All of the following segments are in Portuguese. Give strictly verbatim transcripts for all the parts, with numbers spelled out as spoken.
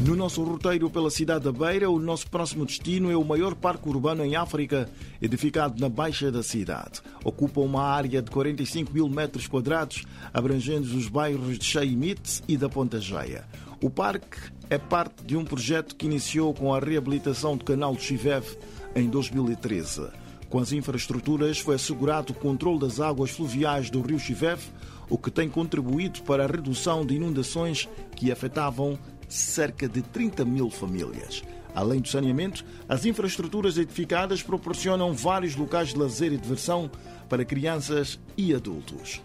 No nosso roteiro pela cidade da Beira, o nosso próximo destino é o maior parque urbano em África, edificado na baixa da cidade. Ocupa uma área de quarenta e cinco mil metros quadrados, abrangendo os bairros de Chaimite e da Ponta Jeia. O parque é parte de um projeto que iniciou com a reabilitação do canal do Chiveve em dois mil e treze. Com as infraestruturas foi assegurado o controle das águas fluviais do rio Chiveve, o que tem contribuído para a redução de inundações que afetavam cerca de trinta mil famílias. Além do saneamento, as infraestruturas edificadas proporcionam vários locais de lazer e diversão para crianças e adultos.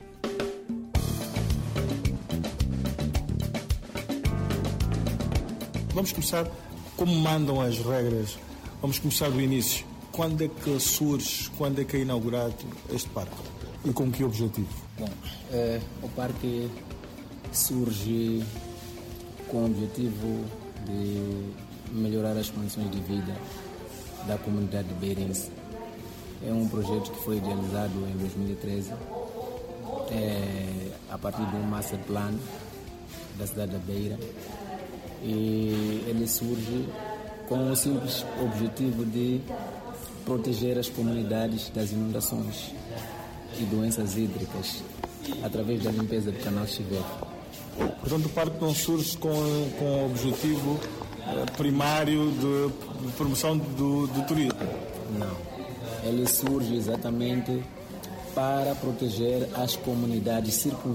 Vamos começar como mandam as regras. Vamos começar do início. Quando é que surge, quando é que é inaugurado este parque? E com que objetivo? Bom, é, o parque surge com o objetivo de melhorar as condições de vida da comunidade beirense. É um projeto que foi idealizado em dois mil e treze, é, a partir de um master plan da cidade da Beira, e ele surge com o simples objetivo de proteger as comunidades das inundações e doenças hídricas através da limpeza do canal Chiveve. Portanto, o parque não surge com, com o objetivo primário de, de promoção do, do turismo? Não. Ele surge exatamente para proteger as comunidades circunvizinhas